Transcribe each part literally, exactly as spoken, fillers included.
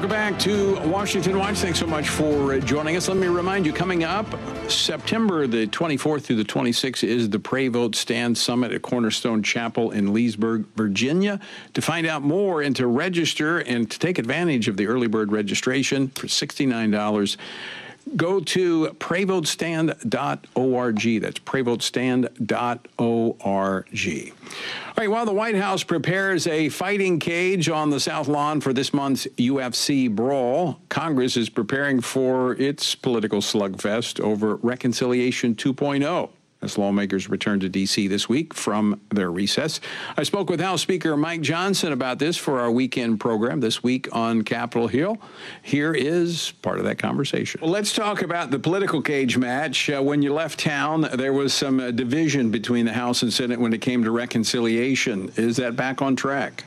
Welcome back to Washington Watch. Thanks so much for joining us. Let me remind you, coming up September the twenty-fourth through the twenty-sixth is the Pray Vote Stand Summit at Cornerstone Chapel in Leesburg, Virginia. To find out more and to register and to take advantage of the early bird registration for sixty-nine dollars, go to pray vote stand dot org. That's pray vote stand dot org. All right, while the White House prepares a fighting cage on the South Lawn for this month's U F C brawl, Congress is preparing for its political slugfest over Reconciliation two point oh. As lawmakers return to D C this week from their recess. I spoke with House Speaker Mike Johnson about this for our weekend program this week on Capitol Hill. Here is part of that conversation. Well, let's talk about the political cage match. Uh, when you left town, there was some uh, division between the House and Senate when it came to reconciliation. Is that back on track?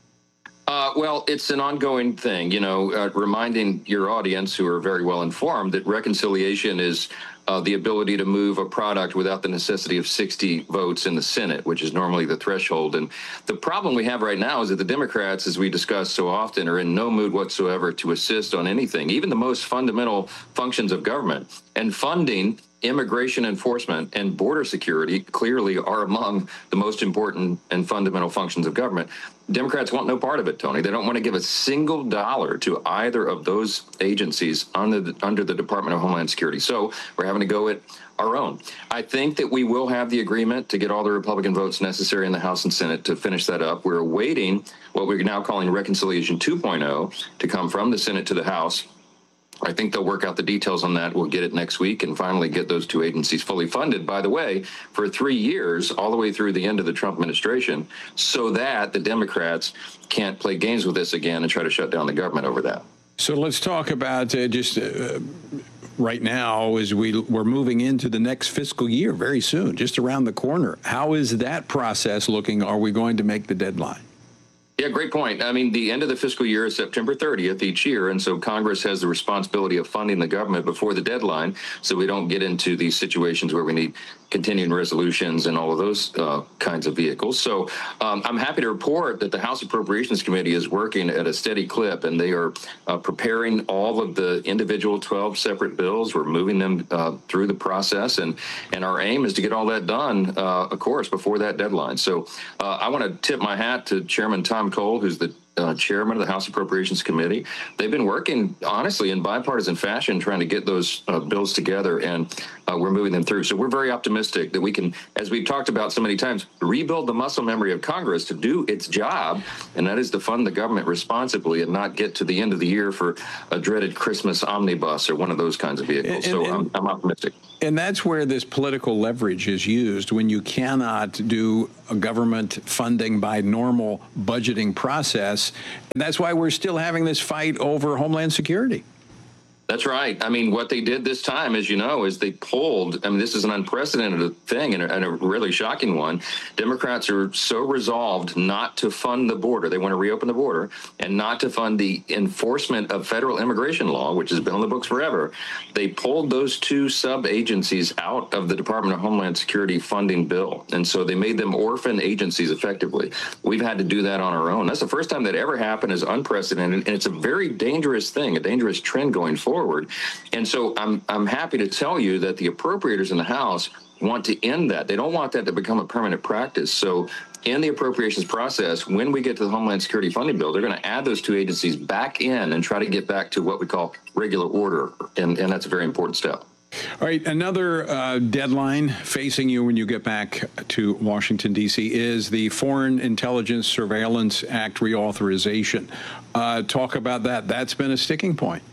Uh, well, it's an ongoing thing, you know, uh, reminding your audience who are very well informed that reconciliation is uh, the ability to move a product without the necessity of sixty votes in the Senate, which is normally the threshold. And the problem we have right now is that the Democrats, as we discuss so often, are in no mood whatsoever to assist on anything, even the most fundamental functions of government. And funding, immigration enforcement, and border security clearly are among the most important and fundamental functions of government. Democrats want no part of it, Tony. They don't want to give a single dollar to either of those agencies under the, under the Department of Homeland Security. So we're having to go at our own. I think that we will have the agreement to get all the Republican votes necessary in the House and Senate to finish that up. We're awaiting what we're now calling Reconciliation two point oh to come from the Senate to the House. I think they'll work out the details on that. We'll get it next week and finally get those two agencies fully funded, by the way, for three years, all the way through the end of the Trump administration, so that the Democrats can't play games with this again and try to shut down the government over that. So let's talk about uh, just uh, right now as we, we're moving into the next fiscal year very soon, just around the corner. How is that process looking? Are we going to make the deadline? Yeah, great point. I mean, the end of the fiscal year is September thirtieth each year, and so Congress has the responsibility of funding the government before the deadline so we don't get into these situations where we need continuing resolutions and all of those uh, kinds of vehicles. So um, I'm happy to report that the House Appropriations Committee is working at a steady clip, and they are uh, preparing all of the individual twelve separate bills. We're moving them uh, through the process, and, and our aim is to get all that done, uh, of course, before that deadline. So uh, I want to tip my hat to Chairman Tom Cole, who's the Uh, chairman of the House Appropriations Committee. They've been working, honestly, in bipartisan fashion, trying to get those uh, bills together, and uh, we're moving them through. So we're very optimistic that we can, as we've talked about so many times, rebuild the muscle memory of Congress to do its job, and that is to fund the government responsibly and not get to the end of the year for a dreaded Christmas omnibus or one of those kinds of vehicles. And, so and, I'm, I'm optimistic. And that's where this political leverage is used when you cannot do a government funding by normal budgeting process. And that's why we're still having this fight over Homeland Security. That's right. I mean, what they did this time, as you know, is they pulled, I mean, this is an unprecedented thing and a, and a really shocking one. Democrats are so resolved not to fund the border. They want to reopen the border and not to fund the enforcement of federal immigration law, which has been on the books forever. They pulled those two sub-agencies out of the Department of Homeland Security funding bill. And so they made them orphan agencies effectively. We've had to do that on our own. That's the first time that ever happened. Is unprecedented. And it's a very dangerous thing, a dangerous trend going forward. Forward. And so I'm I'm happy to tell you that the appropriators in the House want to end that. They don't want that to become a permanent practice. So in the appropriations process, when we get to the Homeland Security funding bill, they're going to add those two agencies back in and try to get back to what we call regular order. And, and that's a very important step. All right, another uh, deadline facing you when you get back to Washington, D C is the Foreign Intelligence Surveillance Act reauthorization. Uh, talk about that. That's been a sticking point.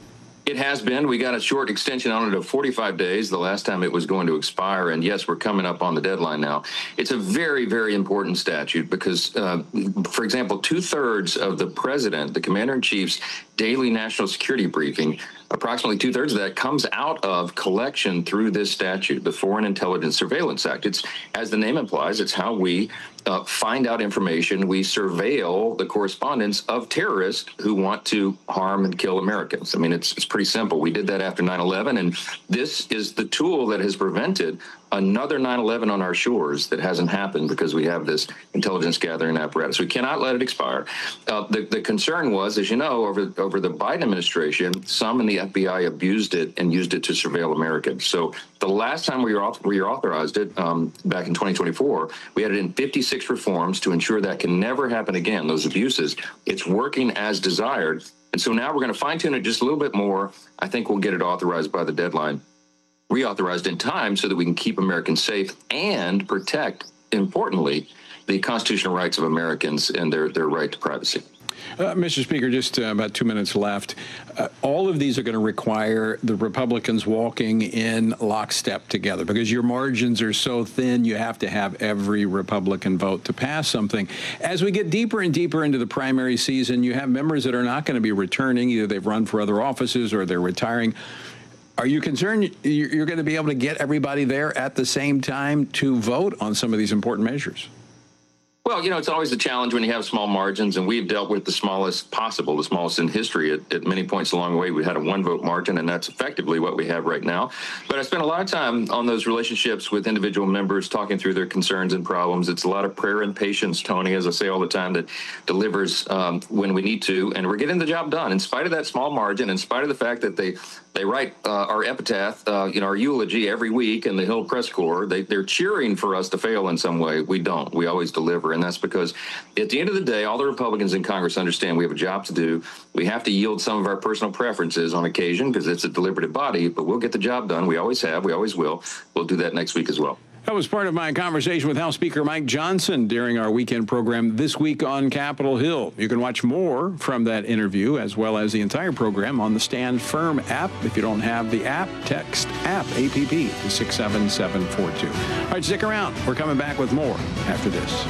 It has been. We got a short extension on it of forty-five days, the last time it was going to expire. And yes, we're coming up on the deadline now. It's a very, very important statute because, uh, for example, two thirds of the president, the commander in chief's daily national security briefing, approximately two thirds of that comes out of collection through this statute, the Foreign Intelligence Surveillance Act. It's, as the name implies, it's how we uh, find out information. We surveil the correspondence of terrorists who want to harm and kill Americans. I mean, it's, it's pretty simple. We did that after nine eleven, and this is the tool that has prevented another nine eleven on our shores that hasn't happened because we have this intelligence gathering apparatus. We cannot let it expire. Uh, the, the concern was, as you know, over, over the Biden administration, some in the F B I abused it and used it to surveil Americans. So the last time we, were, we authorized it um, back in twenty twenty-four, we had it in fifty-six reforms to ensure that can never happen again, those abuses. It's working as desired. And so now we're going to fine tune it just a little bit more. I think we'll get it authorized by the deadline, reauthorized in time so that we can keep Americans safe and protect, importantly, the constitutional rights of Americans and their, their right to privacy. Uh, Mister Speaker, just uh, about two minutes left. Uh, all of these are going to require the Republicans walking in lockstep together because your margins are so thin, you have to have every Republican vote to pass something. As we get deeper and deeper into the primary season, you have members that are not going to be returning. Either they've run for other offices or they're retiring. Are you concerned you're going to be able to get everybody there at the same time to vote on some of these important measures? Well, you know, it's always a challenge when you have small margins, and we've dealt with the smallest possible, the smallest in history. At, at many points along the way, we had a one-vote margin, and that's effectively what we have right now. But I spent a lot of time on those relationships with individual members, talking through their concerns and problems. It's a lot of prayer and patience, Tony, as I say all the time, that delivers um, when we need to, and we're getting the job done. In spite of that small margin, in spite of the fact that they they write uh, our epitaph, uh, you know, our eulogy every week in the Hill Press Corps, they, they're cheering for us to fail in some way. We don't. We always deliver. And that's because at the end of the day, all the Republicans in Congress understand we have a job to do. We have to yield some of our personal preferences on occasion because it's a deliberative body, but we'll get the job done. We always have. We always will. We'll do that next week as well. That was part of my conversation with House Speaker Mike Johnson during our weekend program This Week on Capitol Hill. You can watch more from that interview as well as the entire program on the Stand Firm app. If you don't have the app, text app, A P P, to six seven seven four two. All right, stick around. We're coming back with more after this.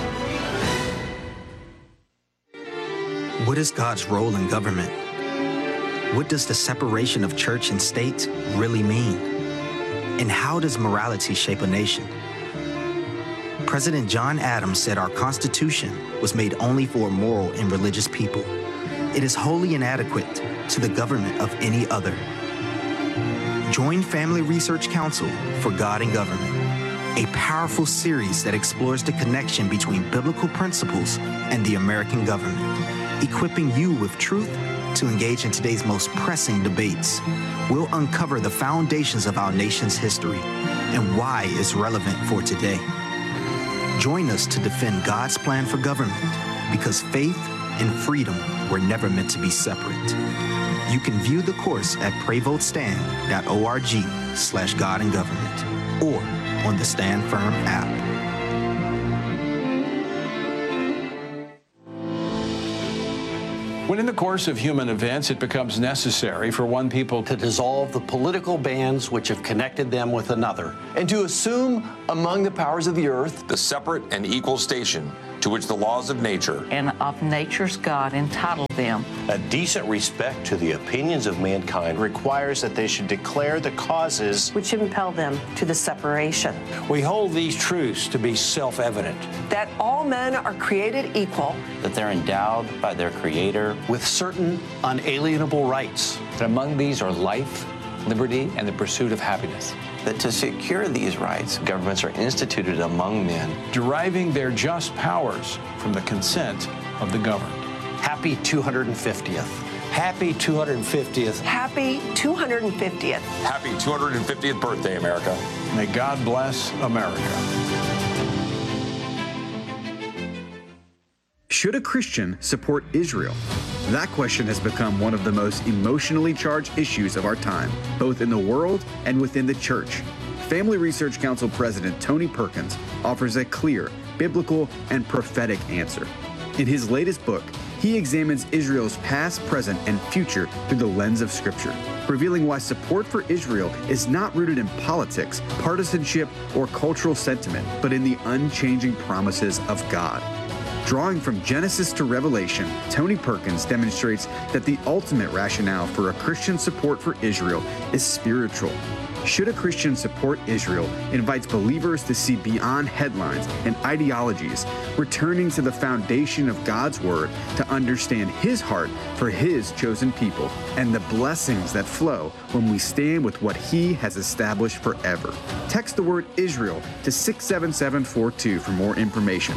What is God's role in government? What does the separation of church and state really mean? And how does morality shape a nation? President John Adams said our Constitution was made only for moral and religious people. It is wholly inadequate to the government of any other. Join Family Research Council for God and Government, a powerful series that explores the connection between biblical principles and the American government, equipping you with truth to engage in today's most pressing debates. We'll uncover the foundations of our nation's history and why it's relevant for today. Join us to defend God's plan for government, because faith and freedom were never meant to be separate. You can view the course at pray vote stand dot org slash God and Government or on the Stand Firm app. When in the course of human events it becomes necessary for one people to dissolve the political bands which have connected them with another, and to assume among the powers of the earth the separate and equal station to which the laws of nature and of nature's God entitle them. A decent respect to the opinions of mankind requires that they should declare the causes which impel them to the separation. We hold these truths to be self-evident. That all men are created equal. That they're endowed by their Creator with certain unalienable rights. That among these are life, liberty, and the pursuit of happiness. That to secure these rights, governments are instituted among men, deriving their just powers from the consent of the governed. Happy two hundred fiftieth. Happy two hundred fiftieth. Happy two hundred fiftieth. Happy two hundred fiftieth birthday, America. May God bless America. Should a Christian support Israel? That question has become one of the most emotionally charged issues of our time, both in the world and within the church. Family Research Council President Tony Perkins offers a clear, biblical, and prophetic answer. In his latest book, he examines Israel's past, present, and future through the lens of Scripture, revealing why support for Israel is not rooted in politics, partisanship, or cultural sentiment, but in the unchanging promises of God. Drawing from Genesis to Revelation, Tony Perkins demonstrates that the ultimate rationale for a Christian support for Israel is spiritual, Should a Christian Support Israel invites believers to see beyond headlines and ideologies, returning to the foundation of God's Word to understand His heart for His chosen people and the blessings that flow when we stand with what He has established forever. Text the word Israel to six seven seven four two for more information.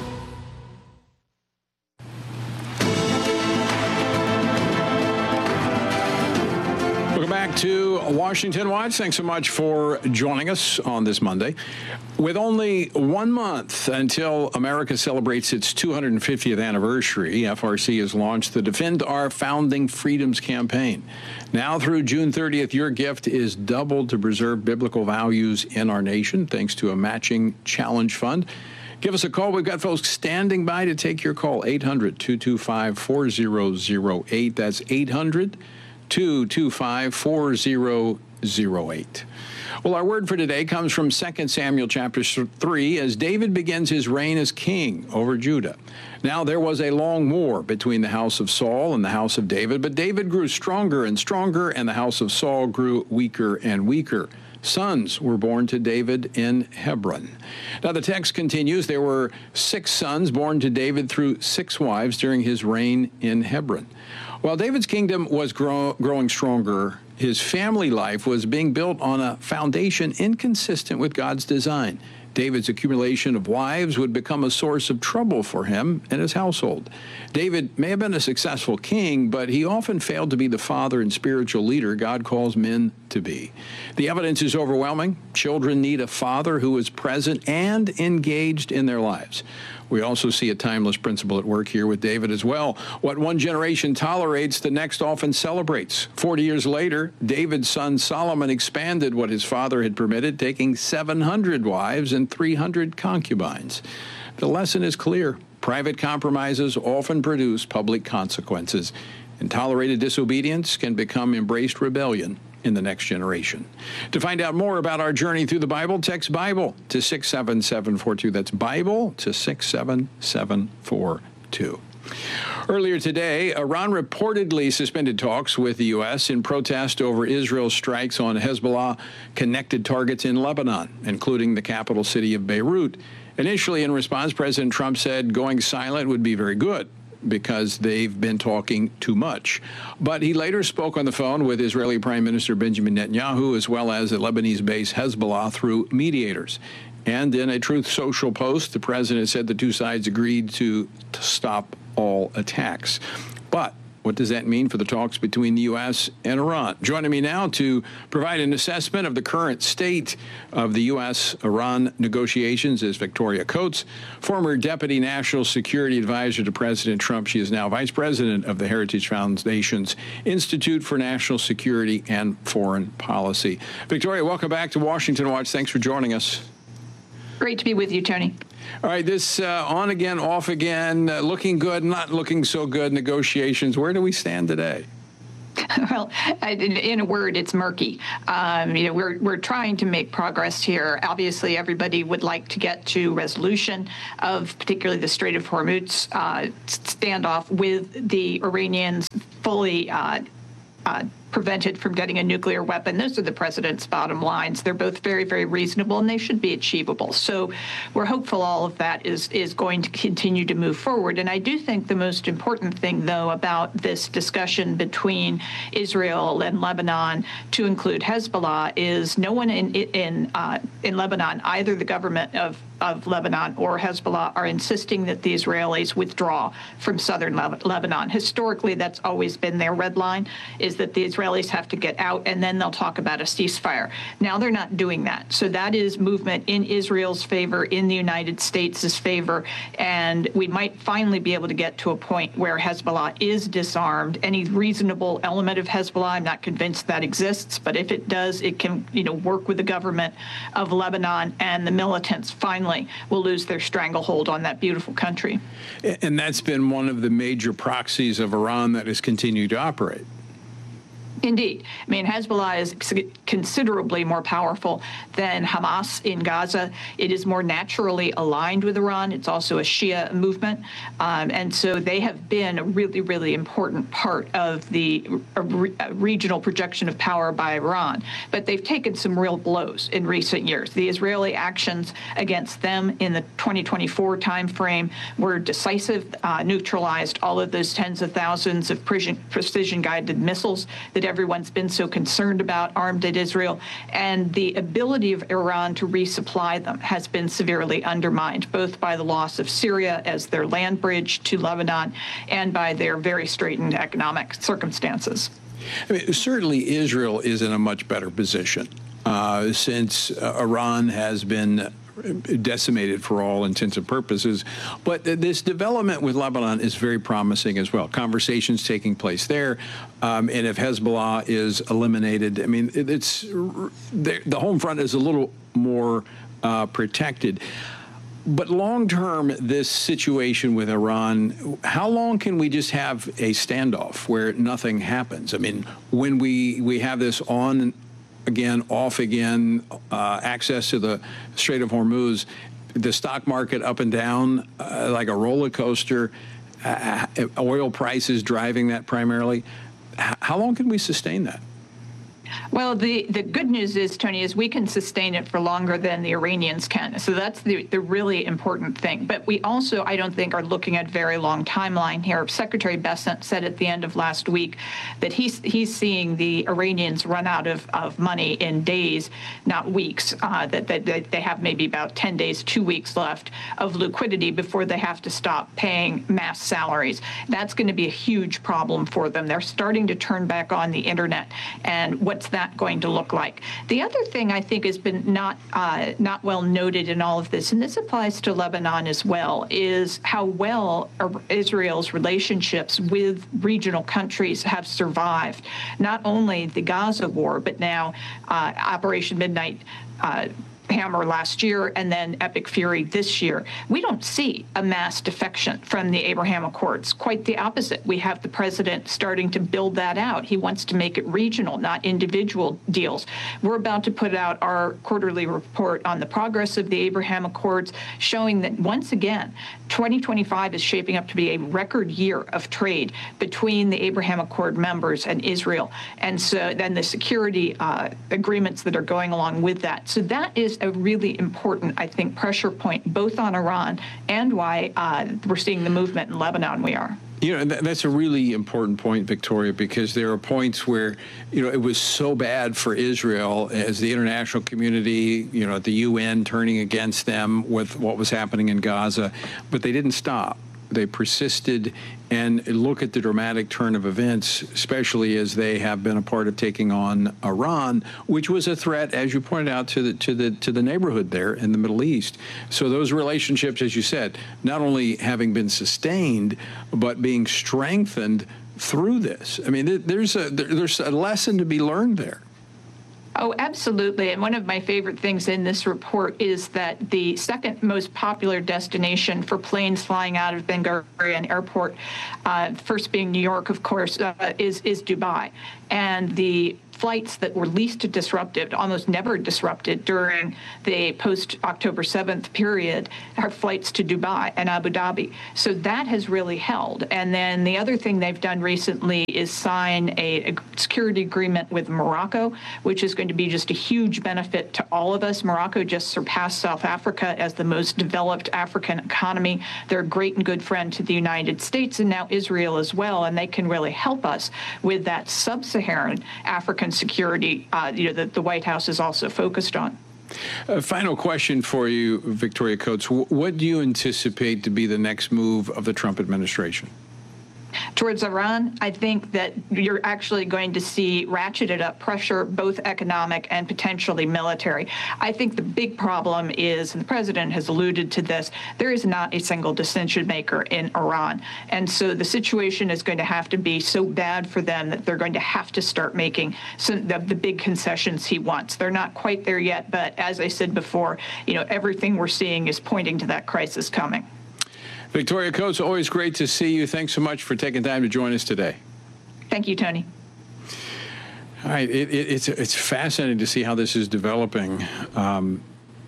Back to Washington Watch. Thanks so much for joining us on this Monday. With only one month until America celebrates its two hundred fiftieth anniversary, F R C has launched the Defend Our Founding Freedoms campaign. Now through June thirtieth, your gift is doubled to preserve biblical values in our nation, thanks to a matching challenge fund. Give us a call. We've got folks standing by to take your call. eight hundred, two two five, four zero zero eight. That's eight hundred, two two five, four zero zero eight. Well, our word for today comes from Second Samuel chapter three as David begins his reign as king over Judah. Now, there was a long war between the house of Saul and the house of David, but David grew stronger and stronger, and the house of Saul grew weaker and weaker. Sons were born to David in Hebron. Now, the text continues. There were six sons born to David through six wives during his reign in Hebron. While David's kingdom was grow, growing stronger, his family life was being built on a foundation inconsistent with God's design. David's accumulation of wives would become a source of trouble for him and his household. David may have been a successful king, but he often failed to be the father and spiritual leader God calls men to be. The evidence is overwhelming. Children need a father who is present and engaged in their lives. We also see a timeless principle at work here with David as well. What one generation tolerates, the next often celebrates. Forty years later, David's son Solomon expanded what his father had permitted, taking seven hundred wives and three hundred concubines. The lesson is clear. Private compromises often produce public consequences, and tolerated disobedience can become embraced rebellion in the next generation. To find out more about our journey through the Bible, text Bible to six seven seven four two. That's Bible to six seven seven four two. Earlier today, Iran reportedly suspended talks with the U S in protest over Israel's strikes on Hezbollah-connected targets in Lebanon, including the capital city of Beirut. Initially, in response, President Trump said going silent would be very good, because they've been talking too much. But he later spoke on the phone with Israeli Prime Minister Benjamin Netanyahu, as well as the Lebanese-based Hezbollah through mediators. And in a Truth Social post, the president said the two sides agreed to, to stop all attacks. But what does that mean for the talks between the U S and Iran? Joining me now to provide an assessment of the current state of the U S Iran negotiations is Victoria Coates, former Deputy National Security Advisor to President Trump. She is now Vice President of the Heritage Foundation's Institute for National Security and Foreign Policy. Victoria, welcome back to Washington Watch. Thanks for joining us. Great to be with you, Tony. All right, this uh, on again, off again, uh, looking good, not looking so good negotiations. Where do we stand today? Well, in a word, it's murky. Um, you know, we're we're trying to make progress here. Obviously, everybody would like to get to resolution of particularly the Strait of Hormuz uh, standoff with the Iranians fully uh, uh, prevented from getting a nuclear weapon. Those are the president's bottom lines. They're both very, very reasonable, and they should be achievable. So we're hopeful all of that is, is going to continue to move forward. And I do think the most important thing, though, about this discussion between Israel and Lebanon, to include Hezbollah, is no one in in uh, in Lebanon, either the government of of Lebanon or Hezbollah, are insisting that the Israelis withdraw from southern Lebanon. Historically, that's always been their red line, is that the Israelis have to get out, and then they'll talk about a ceasefire. Now they're not doing that. So that is movement in Israel's favor, in the United States' favor, and we might finally be able to get to a point where Hezbollah is disarmed. Any reasonable element of Hezbollah, I'm not convinced that exists, but if it does, it can, you know, work with the government of Lebanon, and the militants finally will lose their stranglehold on that beautiful country. And that's been one of the major proxies of Iran that has continued to operate. Indeed. I mean, Hezbollah is considerably more powerful than Hamas in Gaza. It is more naturally aligned with Iran. It's also a Shia movement. Um, and so they have been a really, really important part of the uh, re uh, regional projection of power by Iran. But they've taken some real blows in recent years. The Israeli actions against them in the twenty twenty-four timeframe were decisive, uh, neutralized all of those tens of thousands of precision-guided missiles that everyone's been so concerned about armed at Israel, and the ability of Iran to resupply them has been severely undermined, both by the loss of Syria as their land bridge to Lebanon and by their very straitened economic circumstances. I mean, certainly Israel is in a much better position uh, since uh, Iran has been decimated for all intents and purposes. But th this development with Lebanon is very promising as well. Conversations taking place there. Um, and if Hezbollah is eliminated, I mean, it, it's the home front is a little more uh, protected. But long term, this situation with Iran, how long can we just have a standoff where nothing happens? I mean, when we, we have this on again, off again, uh, access to the Strait of Hormuz, the stock market up and down uh, like a roller coaster, uh, oil prices driving that primarily. H how long can we sustain that? Well, the, the good news is, Tony, is we can sustain it for longer than the Iranians can. So that's the, the really important thing. But we also, I don't think, are looking at a very long timeline here. Secretary Bessent said at the end of last week that he's, he's seeing the Iranians run out of, of money in days, not weeks, uh, that, that, that they have maybe about ten days, two weeks left of liquidity before they have to stop paying mass salaries. That's going to be a huge problem for them. They're starting to turn back on the internet. And what's that going to look like? The other thing I think has been not uh, not well noted in all of this, and this applies to Lebanon as well, is how well Israel's relationships with regional countries have survived. Not only the Gaza war, but now uh, Operation Midnight uh, Hammer last year and then Epic Fury this year. We don't see a mass defection from the Abraham Accords. Quite the opposite. We have the president starting to build that out. He wants to make it regional, not individual deals. We're about to put out our quarterly report on the progress of the Abraham Accords, showing that once again, twenty twenty-five is shaping up to be a record year of trade between the Abraham Accord members and Israel. And so then the security uh, agreements that are going along with that. So that is a really important, I think, pressure point, both on Iran and why uh, we're seeing the movement in Lebanon we are. You know, that's a really important point, Victoria, because there are points where, you know, it was so bad for Israel as the international community, you know, the U N turning against them with what was happening in Gaza, but they didn't stop. They persisted, and look at the dramatic turn of events, especially as they have been a part of taking on Iran, which was a threat, as you pointed out, to the to the to the neighborhood there in the Middle East. So those relationships, as you said, not only having been sustained, but being strengthened through this. I mean, there's a there's a lesson to be learned there. Oh, absolutely. And one of my favorite things in this report is that the second most popular destination for planes flying out of Ben Gurion Airport, uh, first being New York, of course, uh, is, is Dubai. And the flights that were least disrupted, almost never disrupted during the post-October seventh period, are flights to Dubai and Abu Dhabi. So that has really held. And then the other thing they've done recently is sign a, a security agreement with Morocco, which is going to be just a huge benefit to all of us. Morocco just surpassed South Africa as the most developed African economy. They're a great and good friend to the United States and now Israel as well, and they can really help us with that sub-Saharan African security, uh, you know, that the White House is also focused on. A final question for you, Victoria Coates. What do you anticipate to be the next move of the Trump administration? Towards Iran, I think that you're actually going to see ratcheted up pressure, both economic and potentially military. I think the big problem is, and the president has alluded to this, there is not a single decision maker in Iran. And so the situation is going to have to be so bad for them that they're going to have to start making some of the big concessions he wants. They're not quite there yet, but as I said before, you know, everything we're seeing is pointing to that crisis coming. Victoria Coates, always great to see you. Thanks so much for taking time to join us today. Thank you, Tony. All right, it, it, it's it's fascinating to see how this is developing. Um,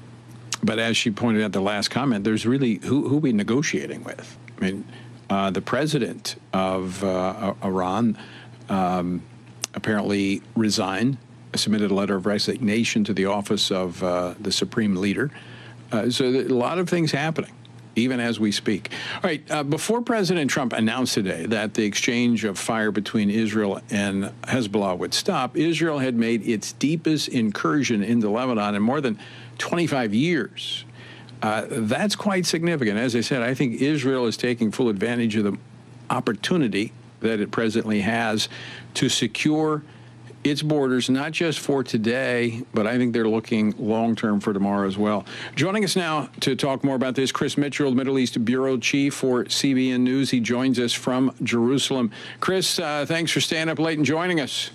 but as she pointed out, the last comment, there's really who who are we negotiating with? I mean, uh, the president of uh, Iran um, apparently resigned, submitted a letter of resignation to the office of uh, the supreme leader. Uh, so a lot of things happening, even as we speak. All right, uh, before President Trump announced today that the exchange of fire between Israel and Hezbollah would stop, Israel had made its deepest incursion into Lebanon in more than twenty-five years. Uh, that's quite significant. As I said, I think Israel is taking full advantage of the opportunity that it presently has to secure its borders, not just for today, but I think they're looking long-term for tomorrow as well. Joining us now to talk more about this, Chris Mitchell, Middle East Bureau Chief for C B N News. He joins us from Jerusalem. Chris, uh, thanks for staying up late and joining us.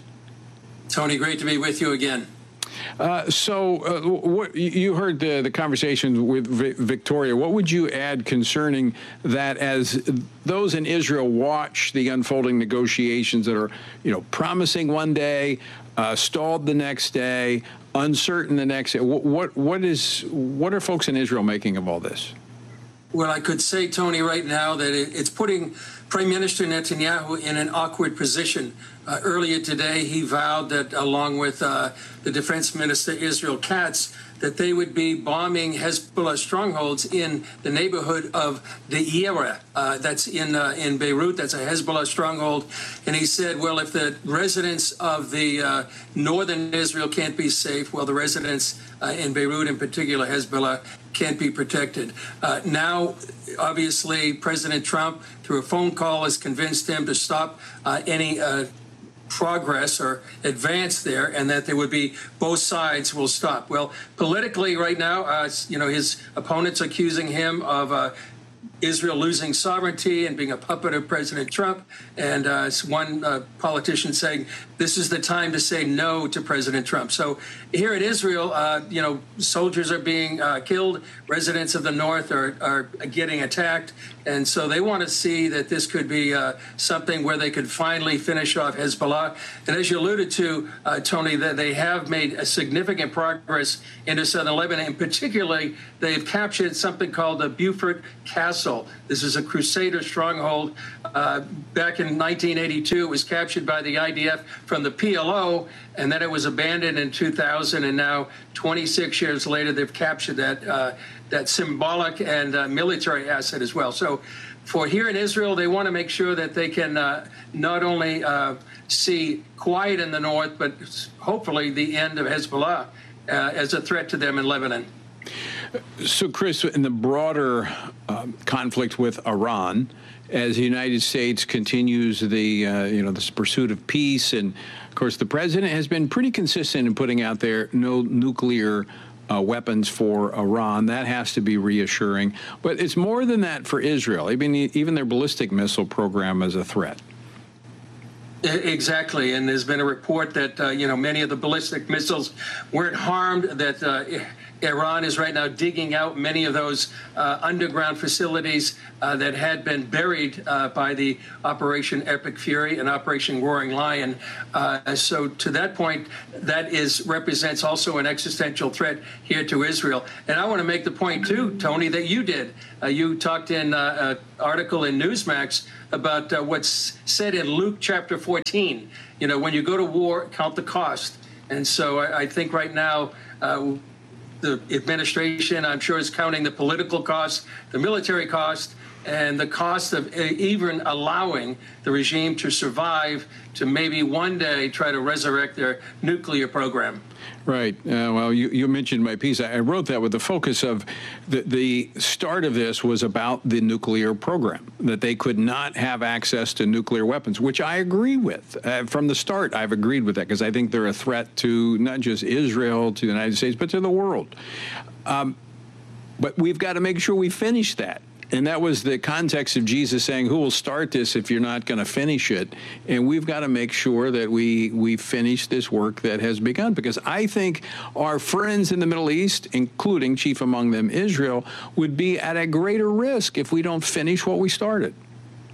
Tony, great to be with you again. Uh, so uh, what, you heard the, the conversation with v Victoria. What would you add concerning that as those in Israel watch the unfolding negotiations that are, you know, promising one day, uh, stalled the next day, uncertain the next day? What, what, what is, what are folks in Israel making of all this? Well, I could say, Tony, right now that it, it's putting Prime Minister Netanyahu in an awkward position. Uh, earlier today, he vowed that, along with uh, the Defense Minister Israel Katz, that they would be bombing Hezbollah strongholds in the neighborhood of Deira. Uh, that's in uh, in Beirut. That's a Hezbollah stronghold. And he said, well, if the residents of the uh, northern Israel can't be safe, well, the residents uh, in Beirut, in particular, Hezbollah, can't be protected. Uh, now, obviously, President Trump, through a phone call, has convinced him to stop uh, any uh, progress or advance there, and that there would be both sides will stop. Well, politically right now, uh, you know, his opponents accusing him of uh, Israel losing sovereignty and being a puppet of President Trump. And uh, one uh, politician saying this is the time to say no to President Trump. So here in Israel, uh, you know, soldiers are being uh, killed. Residents of the north are, are getting attacked. And so they want to see that this could be uh, something where they could finally finish off Hezbollah. And as you alluded to, uh, Tony, that they have made a significant progress into southern Lebanon. And particularly, they've captured something called the Beaufort Castle. This is a Crusader stronghold. Uh, back in nineteen eighty-two, it was captured by the I D F from the P L O, and then it was abandoned in two thousand. And now, twenty-six years later, they've captured that uh, that symbolic and uh, military asset as well. So for here in Israel, they want to make sure that they can uh, not only uh, see quiet in the north, but hopefully the end of Hezbollah uh, as a threat to them in Lebanon. So, Chris, in the broader um, conflict with Iran, as the United States continues the, uh, you know, this pursuit of peace, and of course, the president has been pretty consistent in putting out there no nuclear uh, weapons for Iran. That has to be reassuring. But it's more than that for Israel. I mean, even their ballistic missile program is a threat. Exactly, and there's been a report that uh, you know many of the ballistic missiles weren't harmed. That uh, Iran is right now digging out many of those uh, underground facilities uh, that had been buried uh, by the Operation Epic Fury and Operation Roaring Lion. Uh, so to that point, that is represents also an existential threat here to Israel. And I want to make the point too, Tony, that you did. Uh, you talked in uh, an article in Newsmax about uh, what's said in Luke chapter fourteen. You know, when you go to war, count the cost. And so I, I think right now, uh, the administration, I'm sure, is counting the political cost, the military cost, and the cost of even allowing the regime to survive to maybe one day try to resurrect their nuclear program. Right. Uh, well, you, you mentioned my piece. I wrote that with the focus of the, the start of this was about the nuclear program, that they could not have access to nuclear weapons, which I agree with. Uh, from the start, I've agreed with that because I think they're a threat to not just Israel, to the United States, but to the world. Um, but we've got to make sure we finish that. And that was the context of Jesus saying, who will start this if you're not going to finish it? And we've got to make sure that we, we finish this work that has begun, because I think our friends in the Middle East, including chief among them Israel, would be at a greater risk if we don't finish what we started.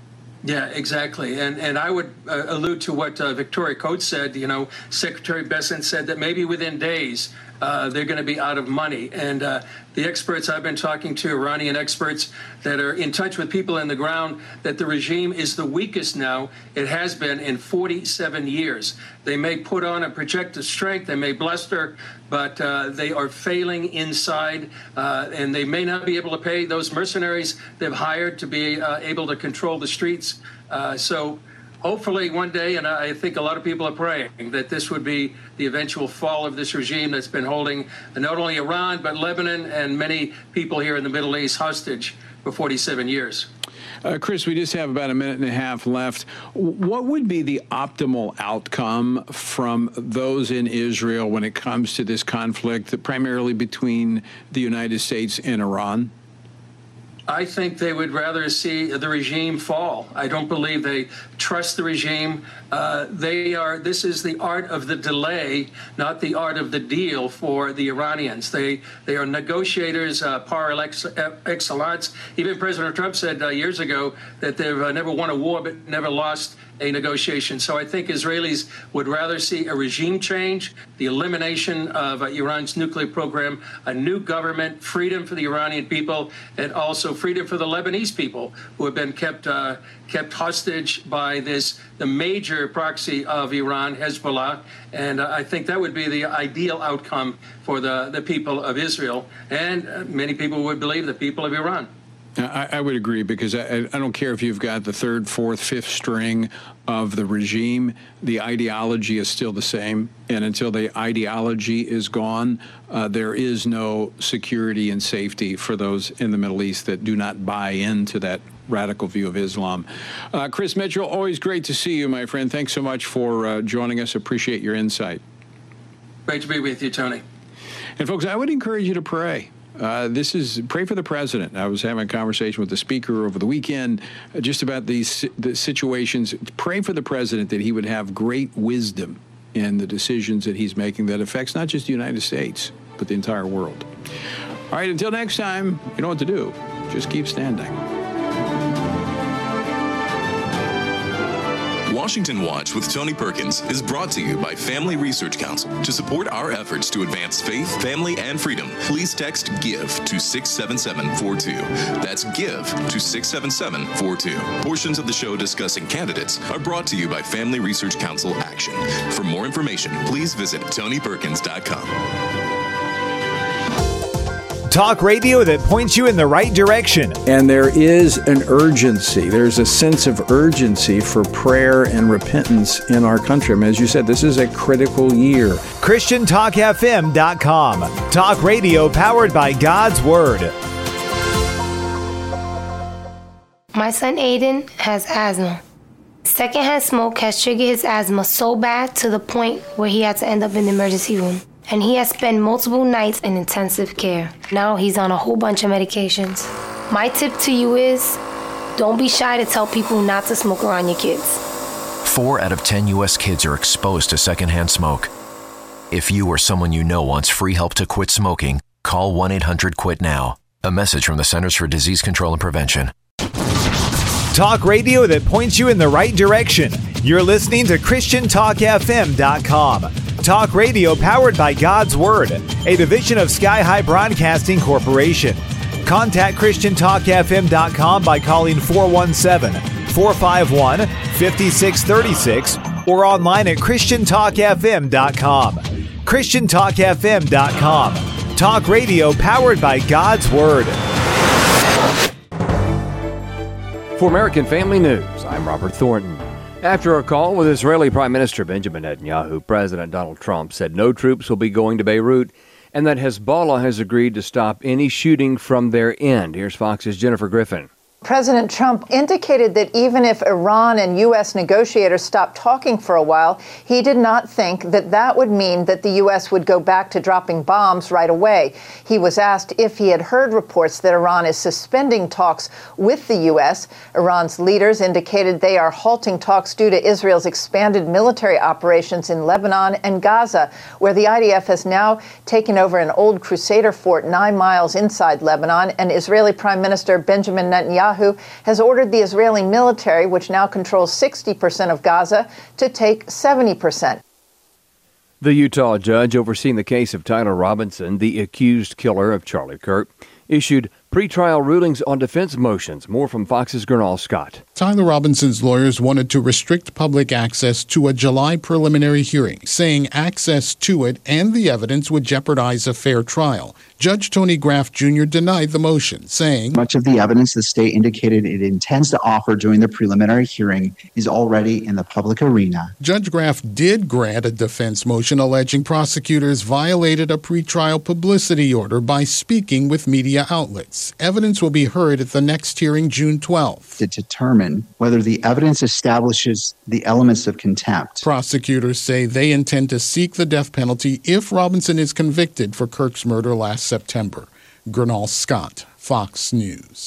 Yeah, exactly. And and I would uh, allude to what uh, Victoria Coates said. You know, Secretary Bessent said that maybe within days uh, they're going to be out of money. And uh, the experts I've been talking to, Iranian experts that are in touch with people on the ground, that the regime is the weakest now it has been in forty-seven years. They may put on a projected strength, they may bluster, but uh, they are failing inside, uh, and they may not be able to pay those mercenaries they've hired to be uh, able to control the streets. Uh, so hopefully one day, and I think a lot of people are praying, that this would be the eventual fall of this regime that's been holding not only Iran, but Lebanon and many people here in the Middle East hostage for forty-seven years. Uh, Chris, we just have about a minute and a half left. What would be the optimal outcome from those in Israel when it comes to this conflict, primarily between the United States and Iran? I think they would rather see the regime fall. I don't believe they trust the regime. Uh, they are. This is the art of the delay, not the art of the deal for the Iranians. They they are negotiators uh, par excellence. Even President Trump said uh, years ago that they've uh, never won a war but never lost a negotiation. So I think Israelis would rather see a regime change, the elimination of uh, Iran's nuclear program, a new government, freedom for the Iranian people, and also freedom for the Lebanese people who have been kept uh, kept hostage by this, the major proxy of Iran, Hezbollah. And uh, I think that would be the ideal outcome for the, the people of Israel. And uh, many people would believe the people of Iran. I, I would agree, because I, I don't care if you've got the third, fourth, fifth string of the regime, the ideology is still the same. And until the ideology is gone, uh, there is no security and safety for those in the Middle East that do not buy into that radical view of Islam. Uh, Chris Mitchell, always great to see you, my friend. Thanks so much for uh, joining us. Appreciate your insight. Great to be with you, Tony. And folks, I would encourage you to pray. Uh, this is pray for the president. I was having a conversation with the speaker over the weekend uh, just about these the situations. Pray for the president that he would have great wisdom in the decisions that he's making that affects not just the United States, but the entire world. All right, until next time, you know what to do. Just keep standing. Washington Watch with Tony Perkins is brought to you by Family Research Council. To support our efforts to advance faith, family, and freedom, please text GIVE to six seven seven four two. That's GIVE to six seven seven four two. Portions of the show discussing candidates are brought to you by Family Research Council Action. For more information, please visit tony perkins dot com. Talk radio that points you in the right direction. And there is an urgency. There's a sense of urgency for prayer and repentance in our country. I mean, as you said, this is a critical year. Christian Talk F M dot com. Talk radio powered by God's Word. My son Aiden has asthma. Secondhand smoke has triggered his asthma so bad to the point where he had to end up in the emergency room. And he has spent multiple nights in intensive care. Now he's on a whole bunch of medications. My tip to you is, don't be shy to tell people not to smoke around your kids. Four out of ten U S kids are exposed to secondhand smoke. If you or someone you know wants free help to quit smoking, call one eight hundred quit now. A message from the Centers for Disease Control and Prevention. Talk radio that points you in the right direction. You're listening to Christian Talk F M dot com. Talk radio powered by God's Word, a division of Sky High Broadcasting Corporation. Contact Christian Talk F M dot com by calling four one seven, four five one, five six three six or online at Christian Talk F M dot com. Christian Talk F M dot com. Talk radio powered by God's Word. For American Family News, I'm Robert Thornton. After a call with Israeli Prime Minister Benjamin Netanyahu, President Donald Trump said no troops will be going to Beirut and that Hezbollah has agreed to stop any shooting from their end. Here's Fox's Jennifer Griffin. President Trump indicated that even if Iran and U S negotiators stopped talking for a while, he did not think that that would mean that the U S would go back to dropping bombs right away. He was asked if he had heard reports that Iran is suspending talks with the U S. Iran's leaders indicated they are halting talks due to Israel's expanded military operations in Lebanon and Gaza, where the I D F has now taken over an old Crusader fort nine miles inside Lebanon, and Israeli Prime Minister Benjamin Netanyahu Netanyahu has ordered the Israeli military, which now controls sixty percent of Gaza, to take seventy percent. The Utah judge overseeing the case of Tyler Robinson, the accused killer of Charlie Kirk, issued pretrial rulings on defense motions. More from Fox's Gernal Scott. Tyler Robinson's lawyers wanted to restrict public access to a July preliminary hearing, saying access to it and the evidence would jeopardize a fair trial. Judge Tony Graff Junior denied the motion, saying, "Much of the evidence the state indicated it intends to offer during the preliminary hearing is already in the public arena." Judge Graff did grant a defense motion alleging prosecutors violated a pretrial publicity order by speaking with media outlets. Evidence will be heard at the next hearing June twelfth. To determine whether the evidence establishes the elements of contempt. Prosecutors say they intend to seek the death penalty if Robinson is convicted for Kirk's murder last September. Gernal Scott, Fox News.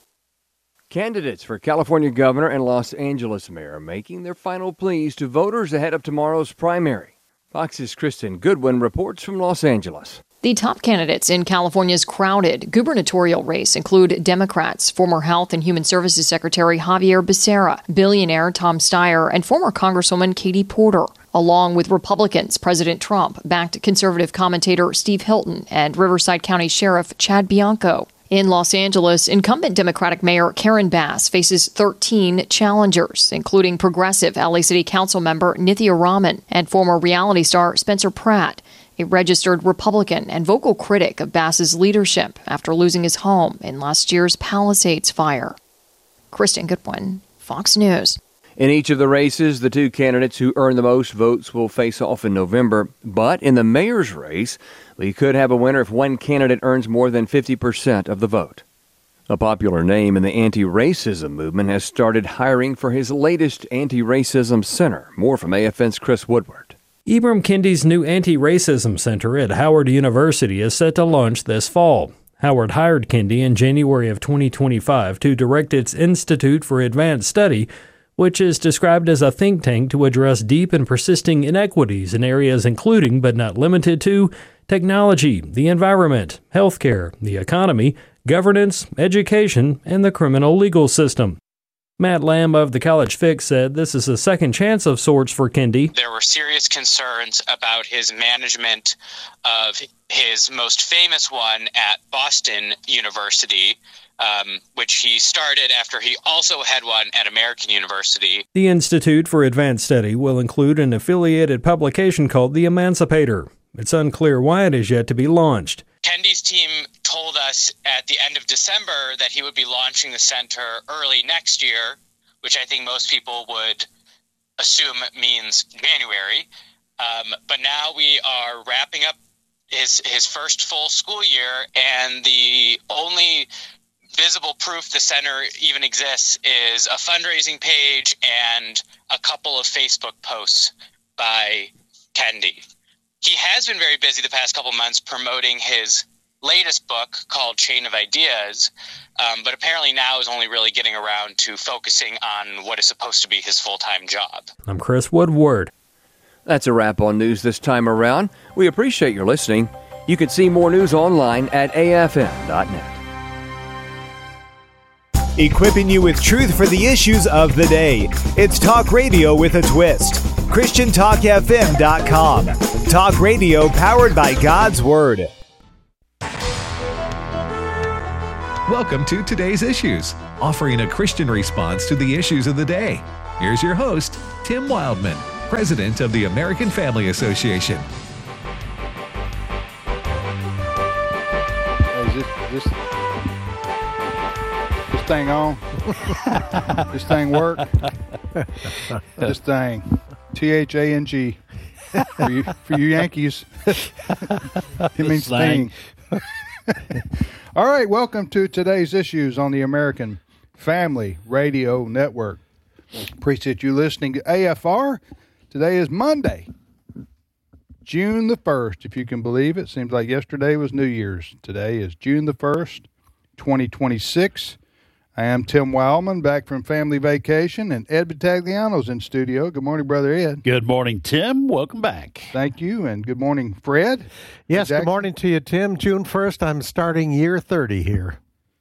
Candidates for California governor and Los Angeles mayor making their final pleas to voters ahead of tomorrow's primary. Fox's Kristen Goodwin reports from Los Angeles. The top candidates in California's crowded gubernatorial race include Democrats, former Health and Human Services Secretary Javier Becerra, billionaire Tom Steyer, and former Congresswoman Katie Porter, along with Republicans President Trump, backed conservative commentator Steve Hilton, and Riverside County Sheriff Chad Bianco. In Los Angeles, incumbent Democratic Mayor Karen Bass faces thirteen challengers, including progressive L A City Council member Nithya Raman and former reality star Spencer Pratt, a registered Republican and vocal critic of Bass's leadership after losing his home in last year's Palisades fire. Kristen Goodwin, Fox News. In each of the races, the two candidates who earn the most votes will face off in November. But in the mayor's race, we could have a winner if one candidate earns more than fifty percent of the vote. A popular name in the anti-racism movement has started hiring for his latest anti-racism center. More from A F N's Chris Woodward. Ibram Kendi's new anti-racism center at Howard University is set to launch this fall. Howard hired Kendi in January of twenty twenty-five to direct its Institute for Advanced Study, which is described as a think tank to address deep and persisting inequities in areas including, but not limited to, technology, the environment, healthcare, the economy, governance, education, and the criminal legal system. Matt Lamb of the College Fix said this is a second chance of sorts for Kendi. There were serious concerns about his management of his most famous one at Boston University, um, which he started after he also had one at American University. The Institute for Advanced Study will include an affiliated publication called The Emancipator. It's unclear why it is yet to be launched. Kendi's team told us at the end of December that he would be launching the center early next year, which I think most people would assume means January. Um, but now we are wrapping up his his first full school year, and the only visible proof the center even exists is a fundraising page and a couple of Facebook posts by Kendi. He has been very busy the past couple months promoting his latest book called Chain of Ideas, um, but apparently now is only really getting around to focusing on what is supposed to be his full-time job. I'm Chris Woodward. That's a wrap on news this time around. We appreciate your listening. You can see more news online at A F M dot net. Equipping you with truth for the issues of the day. It's Talk Radio with a twist. Christian Talk F M dot com. Talk radio powered by God's Word. Welcome to Today's Issues, offering a Christian response to the issues of the day. Here's your host, Tim Wildman, President of the American Family Association. Is this, this, this thing on? This thing work? This thing. T H A N G. For you, for you Yankees. It means thing. All right, welcome to Today's Issues on the American Family Radio Network. Appreciate you listening to A F R. Today is Monday, June the first, if you can believe it. Seems like yesterday was New Year's. Today is June the first, twenty twenty-six. I am Tim Wildman, back from family vacation, and Ed Battagliano's in studio. Good morning, Brother Ed. Good morning, Tim. Welcome back. Thank you, and good morning, Fred. Yes, good morning to you, Tim. June first, I'm starting year thirty here.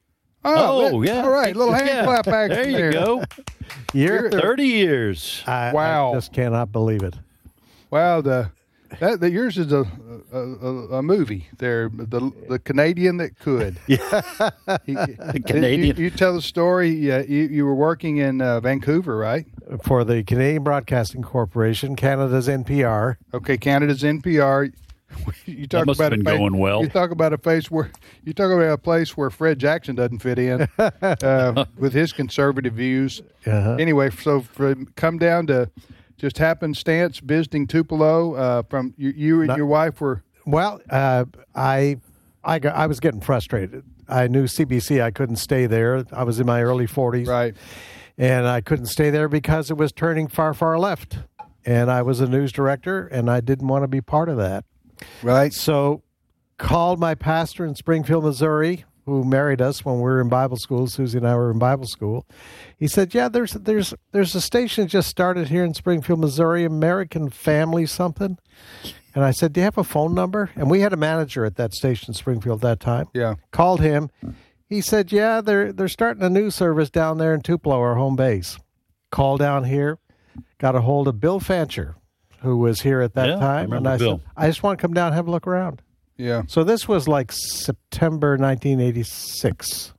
Oh, Oh, yeah. All right, little hand Yeah. clap action There you there. go. Year thirty years. I, Wow. I just cannot believe it. Wow, the that the yours is a a, a, a movie. There, the the Canadian that could. Yeah, He- Canadian. You, you tell the story. Yeah, you you were working in uh, Vancouver, right? For the Canadian Broadcasting Corporation, Canada's N P R. Okay, Canada's N P R. You talk must about have a been fa- going well. You talk about a place where you talk about a place where Fred Jackson doesn't fit in uh, with his conservative views. Uh-huh. Anyway, so for, come down to just happenstance visiting Tupelo. Uh, from you, you and Not- your wife were Well, uh, I, I, got, I was getting frustrated. I knew C B C. I couldn't stay there. I was in my early forties, right, and I couldn't stay there because it was turning far, far left. And I was a news director, and I didn't want to be part of that. right. So, called my pastor in Springfield, Missouri, who married us when we were in Bible school. Susie and I were in Bible school. He said, "Yeah, there's there's there's a station just started here in Springfield, Missouri, American Family something." And I said, "Do you have a phone number?" And we had a manager at that station in Springfield at that time. Yeah. Called him. He said, "Yeah, they're they're starting a news service down there in Tupelo, our home base." Call down here. Got a hold of Bill Fancher, who was here at that Yeah, I time, and remember I Bill. said, "I just want to come down and have a look around." Yeah. So this was like September nineteen eighty-six.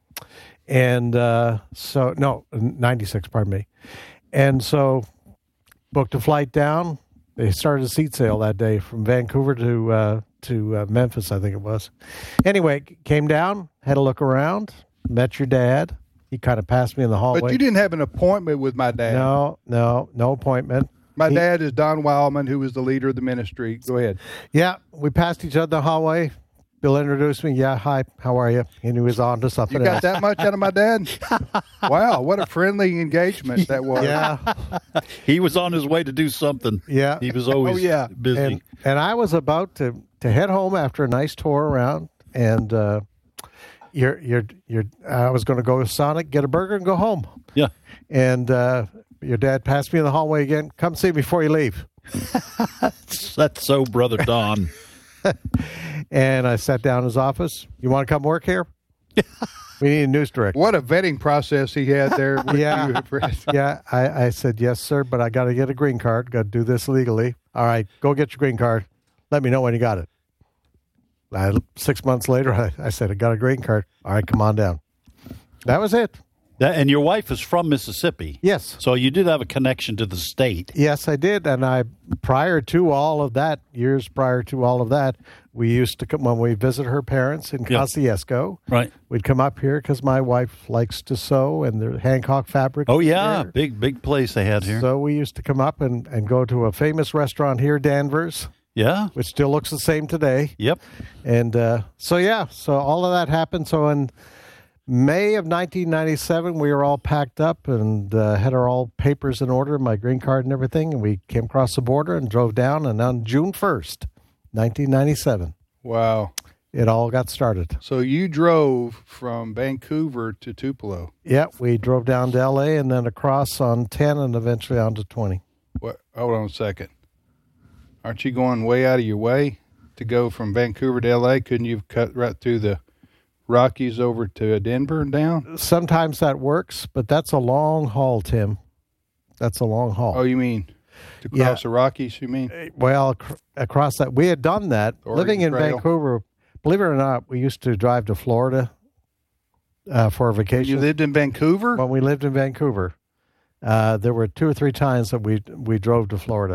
And uh, so, no, ninety-six, pardon me. And so booked a flight down. They started a seat sale that day from Vancouver to uh, to uh, Memphis, I think it was. Anyway, came down, had a look around, met your dad. He kind of passed me in the hallway. But you didn't have an appointment with my dad. No, no, no appointment. My He- dad is Don Wildman, who was the leader of the ministry. Go ahead. Yeah, we passed each other in the hallway. Bill introduced me. Yeah, hi, how are you? And he was on to something You got else. that much out of my dad? Wow, what a friendly engagement that was. Yeah. He was on his way to do something. Yeah. He was always Oh, yeah. busy. And, and I was about to, to head home after a nice tour around, and uh, you're, you're, you're, I was going to go to Sonic, get a burger, and go home. Yeah. And uh, your dad passed me in the hallway again. Come see me before you leave. That's so, Brother Don. And I sat down in his office. You want to come work here? We need a news director. What a vetting process he had there. With Yeah. you, Fred. Yeah, I, I said, yes, sir, but I got to get a green card. Got to do this legally. All right, go get your green card. Let me know when you got it. I, six months later, I, I said, I got a green card. All right, come on down. That was it. That- and your wife is from Mississippi. Yes. So you did have a connection to the state. Yes, I did. And I, prior to all of that, years prior to all of that, we used to come when we visit her parents in Yeah. Kosciuszko. Right. We'd come up here because my wife likes to sew, and the Hancock fabric. Oh, is yeah. here. Big, big place they had here. So we used to come up and, and go to a famous restaurant here, Danvers, yeah. which still looks the same today. Yep. And uh, so, yeah, so all of that happened. So in May of nineteen ninety-seven, we were all packed up and uh, had our all papers in order, my green card and everything. And we came across the border and drove down. And on June first, nineteen ninety-seven, Wow. it all got started. So you drove from Vancouver to Tupelo. Yeah, we drove down to L A and then across on ten and eventually on to twenty. What? Hold on a second. Aren't you going way out of your way to go from Vancouver to L A? Couldn't you have cut right through the Rockies over to Denver and down? Sometimes that works, but that's a long haul, Tim. That's a long haul. Oh, you mean to cross Yeah. the Rockies, you mean? Well, ac- across that, we had done that. Oregon Living in Trail. Vancouver, believe it or not, we used to drive to Florida uh, for a vacation. You lived in Vancouver? When we lived in Vancouver, uh, there were two or three times that we we drove to Florida.